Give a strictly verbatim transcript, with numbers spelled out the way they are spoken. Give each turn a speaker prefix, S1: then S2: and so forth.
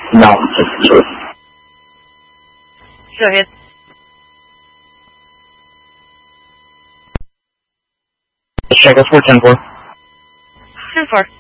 S1: No.
S2: Go ahead.
S1: Check us for ten four.
S2: ten four.